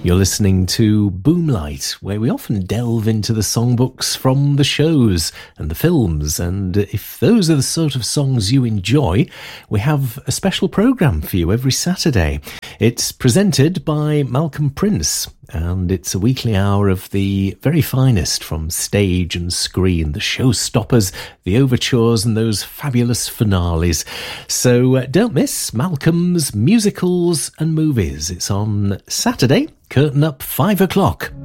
You're listening to Boomlight, where we often delve into the songbooks from the shows and the films, and if those are the sort of songs you enjoy, we have a special programme for you every Saturday. It's presented by Malcolm Prince, and it's a weekly hour of the very finest from stage and screen, the showstoppers, the overtures and those fabulous finales. So don't miss Malcolm's Musicals and Movies. It's on Saturday, curtain up 5 o'clock.